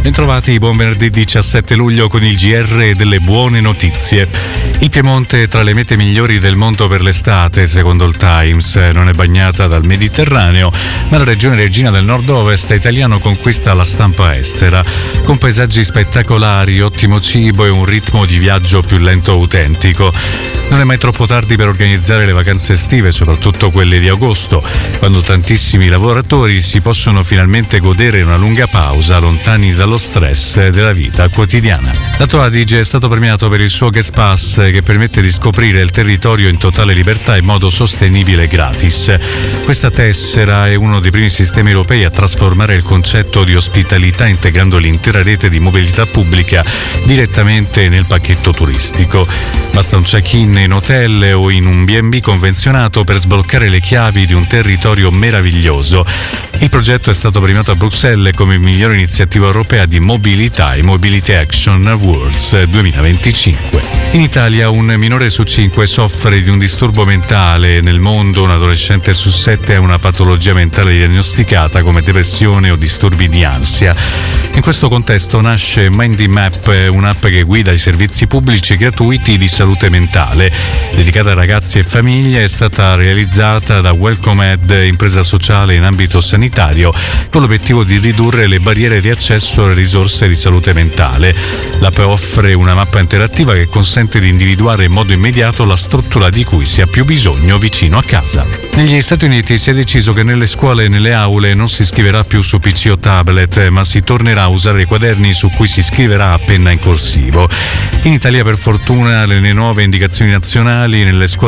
Bentrovati, buon venerdì 17 luglio con il GR delle buone notizie. Il Piemonte è tra le mete migliori del mondo per l'estate, secondo il Times. Non è bagnata dal Mediterraneo, ma la regione regina del nord-ovest italiano conquista la stampa estera, con paesaggi spettacolari, ottimo cibo e un ritmo di viaggio più lento e autentico. Non è mai troppo tardi per organizzare le vacanze estive, soprattutto quelle di agosto, quando tantissimi lavoratori si possono finalmente godere una lunga pausa, lontani dallo stress della vita quotidiana. Lato Adige è stato premiato per il suo Guest Pass, che permette di scoprire il territorio in totale libertà in modo sostenibile e gratis. Questa tessera è uno dei primi sistemi europei a trasformare il concetto di ospitalità integrando l'intera rete di mobilità pubblica direttamente nel pacchetto turistico. Basta un check-in in hotel o in un B&B convenzionato per sbloccare le chiavi di un territorio meraviglioso. Il progetto è stato premiato a Bruxelles come migliore iniziativa europea di mobilità e Mobility Action Awards 2025. In Italia un minore su 5 soffre di un disturbo mentale. Nel mondo un adolescente su 7 ha una patologia mentale diagnosticata come depressione o disturbi di ansia. In questo contesto nasce MindyMap, un'app che guida i servizi pubblici gratuiti di salute mentale. Dedicata a ragazzi e famiglie, è stata realizzata da Welcome Ed, impresa sociale in ambito sanitario, con l'obiettivo di ridurre le barriere di accesso alle risorse di salute mentale. L'app offre una mappa interattiva che consente di individuare in modo immediato la struttura di cui si ha più bisogno vicino a casa. Negli Stati Uniti si è deciso che nelle scuole e nelle aule non si scriverà più su PC o tablet, ma si tornerà a usare i quaderni su cui si scriverà a penna in corsivo. In Italia, per fortuna, le nuove indicazioni nazionali nelle scuole